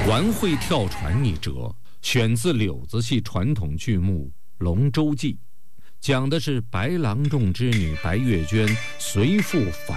玩会跳船一折，选自柳子戏传统剧目《龙舟记》，讲的是白郎中之女白月娟随父返